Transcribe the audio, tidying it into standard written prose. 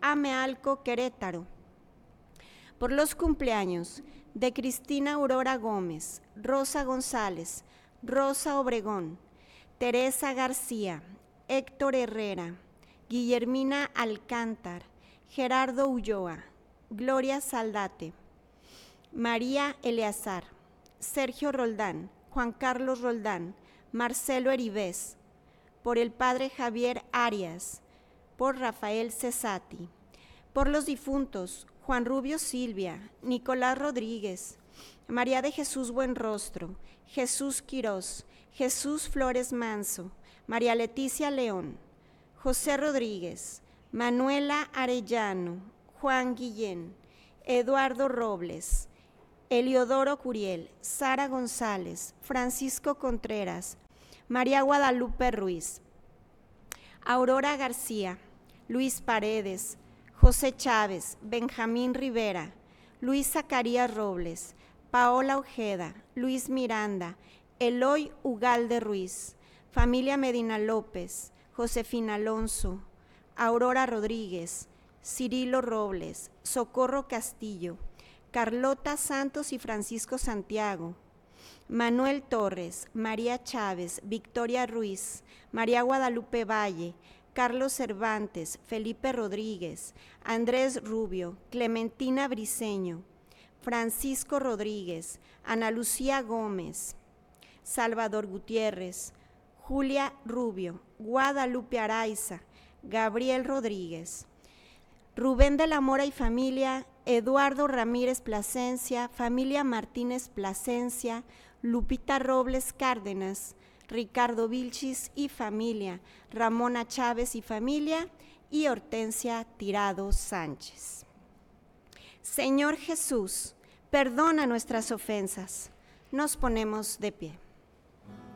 Amealco, Querétaro. Por los cumpleaños de Cristina Aurora Gómez, Rosa González, Rosa Obregón, Teresa García, Héctor Herrera, Guillermina Alcántar, Gerardo Ulloa, Gloria Saldate, María Eleazar, Sergio Roldán, Juan Carlos Roldán, Marcelo Eribés, por el padre Javier Arias, por Rafael Cesati, por los difuntos Juan Rubio Silvia, Nicolás Rodríguez, María de Jesús Buenrostro, Jesús Quirós, Jesús Flores Manso, María Leticia León, José Rodríguez, Manuela Arellano, Juan Guillén, Eduardo Robles, Eliodoro Curiel, Sara González, Francisco Contreras, María Guadalupe Ruiz, Aurora García, Luis Paredes, José Chávez, Benjamín Rivera, Luis Zacarías Robles, Paola Ojeda, Luis Miranda, Eloy Ugalde Ruiz, familia Medina López, Josefina Alonso, Aurora Rodríguez, Cirilo Robles, Socorro Castillo, Carlota Santos y Francisco Santiago, Manuel Torres, María Chávez, Victoria Ruiz, María Guadalupe Valle, Carlos Cervantes, Felipe Rodríguez, Andrés Rubio, Clementina Briceño, Francisco Rodríguez, Ana Lucía Gómez, Salvador Gutiérrez, Julia Rubio, Guadalupe Araiza, Gabriel Rodríguez, Rubén de la Mora y familia, Eduardo Ramírez Plasencia, familia Martínez Plasencia, Lupita Robles Cárdenas, Ricardo Vilchis y familia, Ramona Chávez y familia, y Hortensia Tirado Sánchez. Señor Jesús, perdona nuestras ofensas. Nos ponemos de pie.